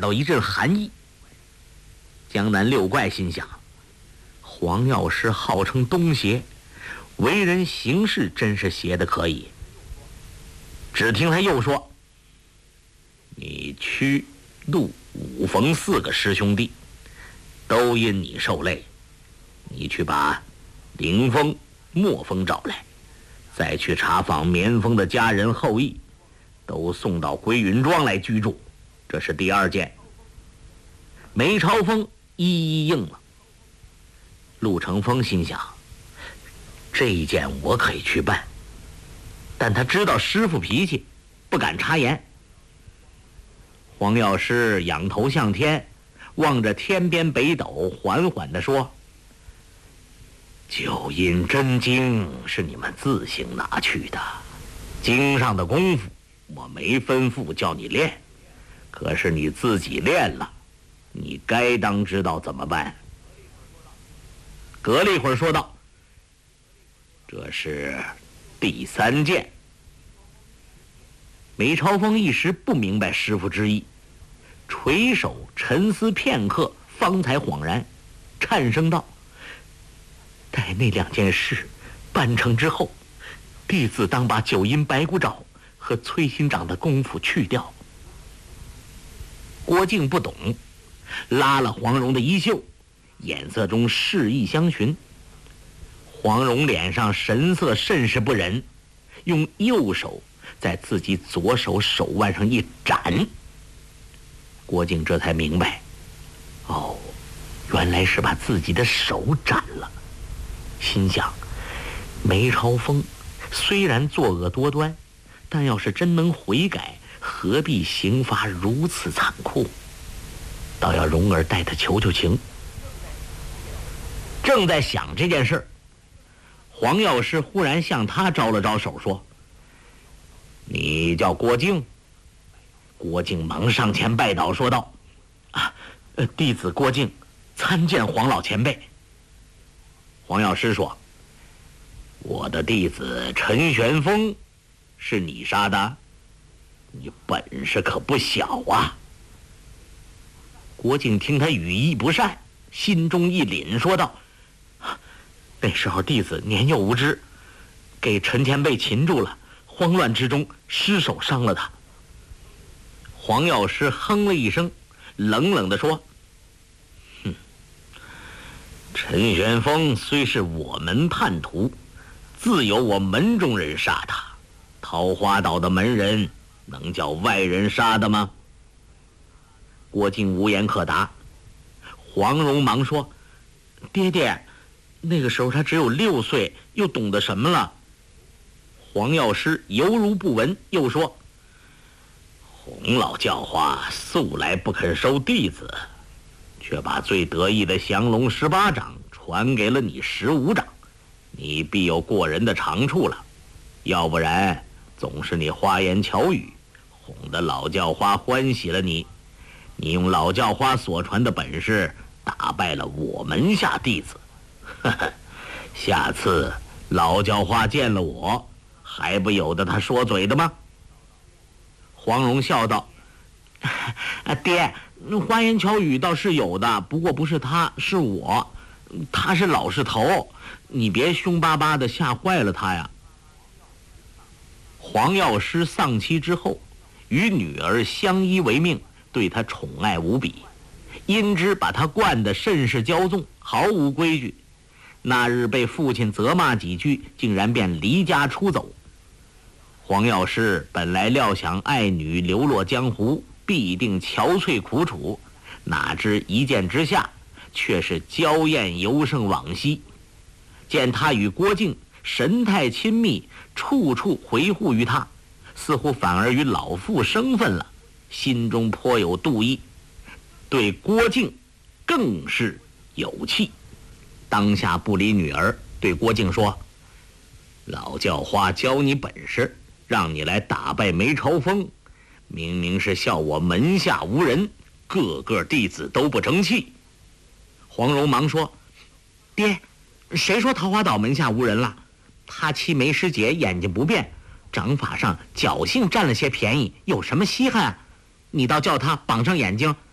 到一阵寒意。江南六怪心想，黄药师号称东邪，为人行事真是邪得可以。只听他又说：“你驱陆武冯4个师兄弟，都因你受累。你去把凌风、墨风找来，再去查访绵风的家人后裔，都送到归云庄来居住。这是第2件。”梅超风一一应了。陆成风心想，这一件我可以去办，但他知道师父脾气，不敢插言。黄药师仰头向天，望着天边北斗，缓缓地说：“九阴真经是你们自行拿去的，经上的功夫我没吩咐叫你练，可是你自己练了，你该当知道怎么办。”隔了一会儿说道：“这是第3件。”梅超风一时不明白师父之意，垂手沉思片刻，方才恍然，颤声道：“待那2件事办成之后，弟子当把九阴白骨爪和崔心掌的功夫去掉。”郭靖不懂，拉了黄蓉的衣袖，眼色中示意相询。黄蓉脸上神色甚是不忍，用右手在自己左手手腕上一斩。郭靖这才明白，哦，原来是把自己的手斩了。心想，梅超风虽然作恶多端，但要是真能悔改，何必刑罚如此残酷？倒要蓉儿代他求求情。正在想这件事，黄药师忽然向他招了招手，说：“你叫郭靖？”郭靖忙上前拜倒，说道：“弟子郭靖参见黄老前辈。”黄药师说：“我的弟子陈玄风是你杀的？你本事可不小啊！”郭靖听他语意不善，心中一凛，说道：“那时候弟子年幼无知，给陈前辈擒住了，慌乱之中失手伤了他。”黄药师哼了一声，冷冷地说：“陈玄风虽是我门叛徒，自有我门中人杀他。桃花岛的门人能叫外人杀的吗？”郭靖无言可答。黄蓉忙说：“爹爹，那个时候他只有6岁，又懂得什么了？”黄药师犹如不闻，又说：“洪老教化素来不肯收弟子，却把最得意的降龙18掌传给了你15掌，你必有过人的长处了，要不然总是你花言巧语，哄得老教花欢喜了你。你用老教花所传的本事打败了我门下弟子，下次老教花见了我，还不由得他说嘴的吗？”黄蓉笑道：“爹，花言巧语倒是有的，不过不是他，是我。他是老实头，你别凶巴巴的吓坏了他呀。”黄药师丧妻之后，与女儿相依为命，对他宠爱无比，因之把他惯得甚是骄纵，毫无规矩。那日被父亲责骂几句，竟然便离家出走。黄药师本来料想爱女流落江湖，必定憔悴苦楚，哪知一见之下，却是娇艳尤胜往昔。见他与郭靖神态亲密，处处回护于他，似乎反而与老父生分了，心中颇有妒意，对郭靖更是有气。当下不理女儿，对郭靖说：“老教花教你本事，让你来打败梅超风，明明是笑我门下无人，个个弟子都不争气。”黄蓉忙说：“爹，谁说桃花岛门下无人了？他妻梅师姐眼睛不变，掌法上侥幸占了些便宜，有什么稀罕啊？你倒叫他绑上眼睛，